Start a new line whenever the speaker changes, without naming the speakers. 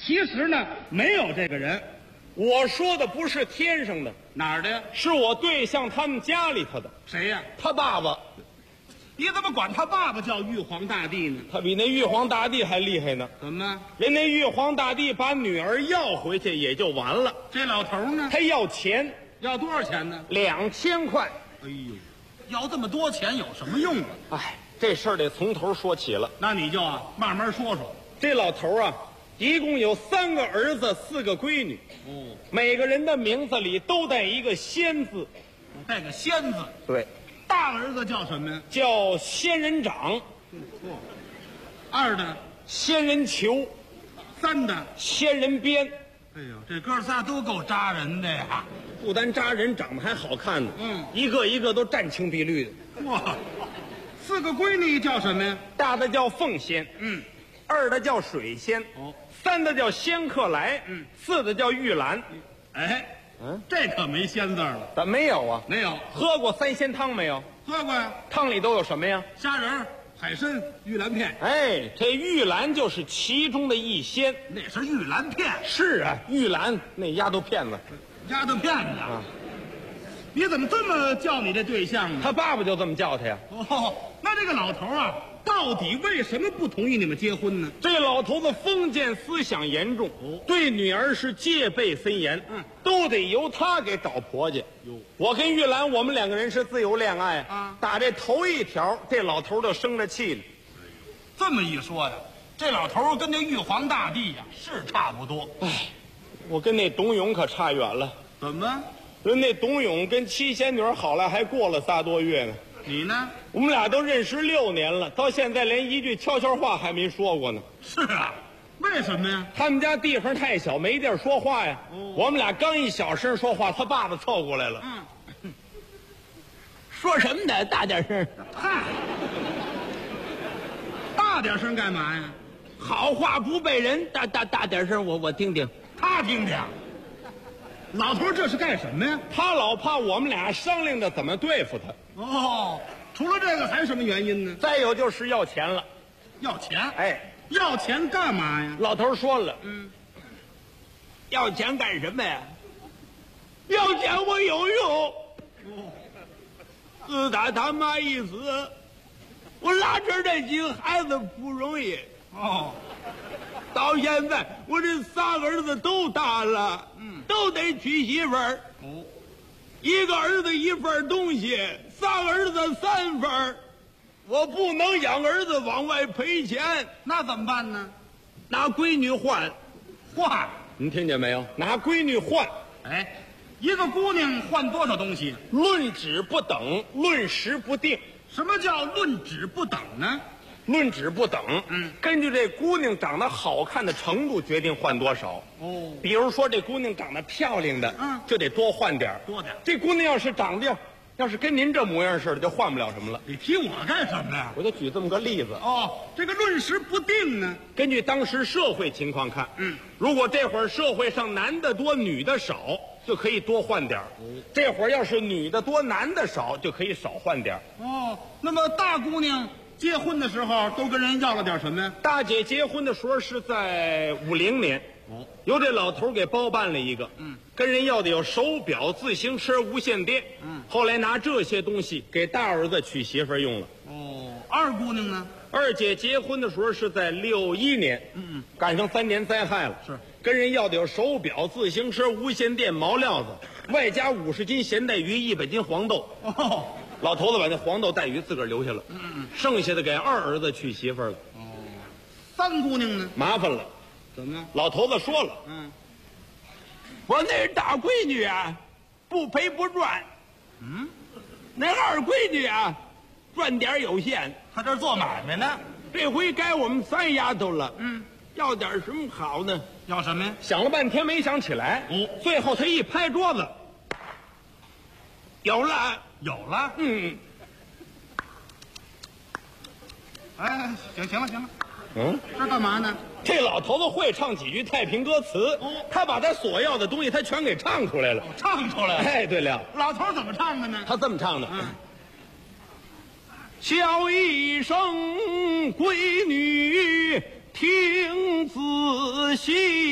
其实呢，没有这个人。
我说的不是天上的，
哪儿的呀？
是我对象他们家里头的，
谁呀？
他爸爸，
你怎么管他爸爸叫玉皇大帝呢？
他比那玉皇大帝还厉害呢。
怎么？
人那玉皇大帝把女儿要回去也就完了，
这老头呢？
他要钱
要多少钱呢
，2000块。
哎呦，要这么多钱有什么用啊？
哎，这事儿得从头说起了。
那你就慢慢说说。
这老头啊，一共有3个儿子，4个闺女。
哦，
每个人的名字里都带一个仙字。
带个仙字。
对，
大儿子叫什么呀？
叫仙人掌，
二的、
仙人球，
三的。
仙人鞭。
哎呦，这哥仨都够扎人的呀！
不单扎人，长得还好看呢。
嗯，
一个一个都湛青碧绿的。
哇，4个闺女叫什么呀？
大的叫凤仙，2的叫水仙，
哦
3的叫仙客来，4的叫玉兰。
哎，这可没仙字了。
怎么没有啊？
没有。
喝过3仙汤没有？
喝过呀。
汤里都有什么呀？
虾仁、海参、玉兰片。
哎，这玉兰就是其中的一仙。
那是玉兰片。
是啊，玉兰那丫头片子，
丫头片子啊！你怎么这么叫你这对象呢？
他爸爸就这么叫他呀。
哦，那这个老头啊，到底为什么不同意你们结婚呢？
这老头子封建思想严重，对女儿是戒备森严，都得由他给找婆家。我跟玉兰，我们2个人是自由恋爱
啊，
打这头一条，这老头就生着气了。
这么一说呀，这老头跟这玉皇大帝呀是差不多。
哎，我跟那董永可差远了。
怎么？
人那董永跟7仙女好了，还过了3多月呢。
你呢？
我们俩都认识6年了，到现在连一句悄悄话还没说过呢。
是啊，为什么呀？
他们家地方太小，没地儿说话呀。我们俩刚一小声说话，他爸爸凑过来了。说什么呢？大点声。
嗨，大点声干嘛呀？
好话不背人，大点声，我听听。
他听听。老头这是干什么呀？
他老怕我们俩商量着怎么对付他。
哦，除了这个还什么原因呢？
再有就是要钱了。
要钱。
哎，
要钱干嘛呀？
老头说了，要钱干什么呀？要钱我有用。自打他妈一死，我拉扯这几个孩子不容易。到现在我这3个儿子都大了，都得娶媳妇儿。一个儿子1份东西，3个儿子3份，我不能养儿子往外赔钱。
那怎么办呢？
拿闺女换。
换。
您听见没有？拿闺女换。
哎，一个姑娘换多少东西？
论质不等，论时不定。
什么叫论质不等呢？
论质不等，根据这姑娘长得好看的程度决定换多少。比如说这姑娘长得漂亮的，就得多换点儿。
多点儿。
这姑娘要是长得要是跟您这模样似的，就换不了什么了。
你提我干什么呀？
我就举这么个例子。
这个论时不定呢？
根据当时社会情况看，如果这会儿社会上男的多女的少，就可以多换点儿。这会儿要是女的多男的少，就可以少换点儿。
那么大姑娘结婚的时候都跟人要了点什么呀？
大姐结婚的时候是在50年，由这老头给包办了一个，跟人要的有手表、自行车、无线电，后来拿这些东西给大儿子娶媳妇用了。
二姑娘呢？
二姐结婚的时候是在61年，赶上3年灾害了，
是
跟人要的有手表、自行车、无线电、毛料子，外加50斤咸带鱼、100斤黄豆。老头子把那黄豆带鱼自个儿留下了，剩下的给二儿子娶媳妇了。
三姑娘呢？
麻烦了，
怎么？
老头子说了，我那大闺女啊，不赔不赚，那二闺女啊，赚点有限。
他这儿做买卖呢。
这回该我们3丫头了，要点什么好呢？
要什么呀？
想了半天没想起来，最后他一拍桌子，有了。
有了。哎，行了，这干嘛呢？
这老头子会唱几句太平歌词，他把他所要的东西他全给唱出来了。
唱出来了。
哎，对了，
老头怎么唱的呢？
他这么唱的，叫一声闺女听仔细。